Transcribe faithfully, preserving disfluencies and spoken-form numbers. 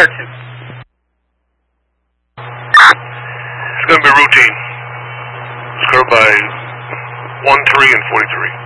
or two? It's going to be routine. It's covered by one, three, and forty-three.